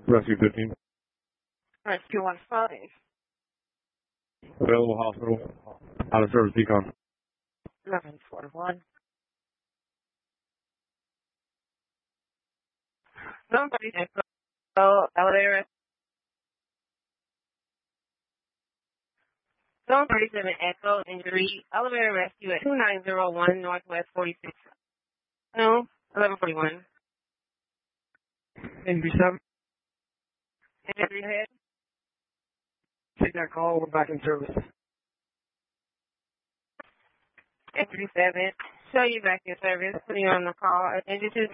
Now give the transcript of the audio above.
Rescue 15. Rescue 15. Available hospital. Out of service decon. 1141. Somebody echo elevator. Zone 37 Echo injury. Elevator rescue at 2901 Northwest 46. No, 1141. Injury 7. Injury head. Take that call. We're back in service. Injury 7. Show you back in service. Putting you on the call. Injury 2